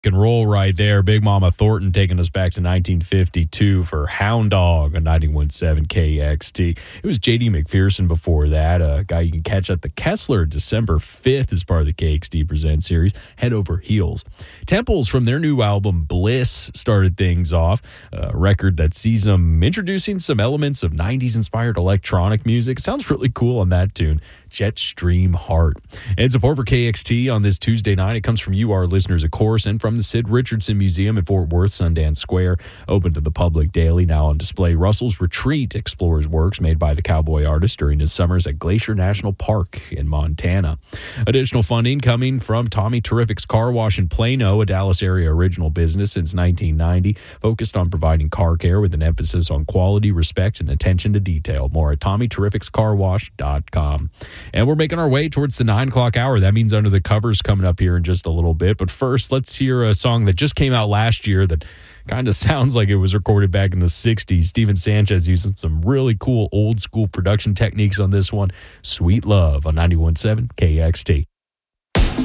And roll right there. Big Mama Thornton taking us back to 1952 for Hound Dog on 91.7 KXT. It was J.D. McPherson before that, a guy you can catch at the Kessler December 5th as part of the KXT Present series, Head Over Heels. Temples from their new album Bliss started things off, a record that sees them introducing some elements of 90s-inspired electronic music. Sounds really cool on that tune. Jetstream Heart. And support for KXT on this Tuesday night, it comes from you, our listeners, of course, and from the Sid Richardson Museum in Fort Worth, Sundance Square, open to the public daily, now on display. Russell's Retreat explores works made by the cowboy artist during his summers at Glacier National Park in Montana. Additional funding coming from Tommy Terrific's Car Wash in Plano, a Dallas area original business since 1990, focused on providing car care with an emphasis on quality, respect, and attention to detail. More at TommyTerrificsCarWash.com. And we're making our way towards the 9 o'clock hour. That means Under the Covers coming up here in just a little bit. But first, let's hear a song that just came out last year that kind of sounds like it was recorded back in the 60s. Steven Sanchez using some really cool old school production techniques on this one. Sweet Love on 91.7 KXT.